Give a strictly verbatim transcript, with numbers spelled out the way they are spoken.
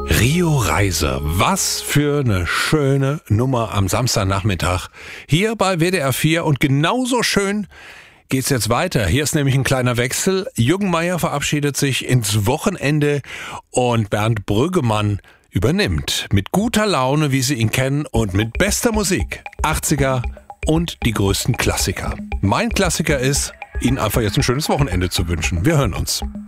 Rio Reiser, was für eine schöne Nummer am Samstagnachmittag hier bei W D R vier und genauso schön geht's jetzt weiter. Hier ist nämlich ein kleiner Wechsel. Jürgen Meier verabschiedet sich ins Wochenende und Bernd Brüggemann übernimmt mit guter Laune, wie Sie ihn kennen, und mit bester Musik. achtziger und die größten Klassiker. Mein Klassiker ist, Ihnen einfach jetzt ein schönes Wochenende zu wünschen. Wir hören uns.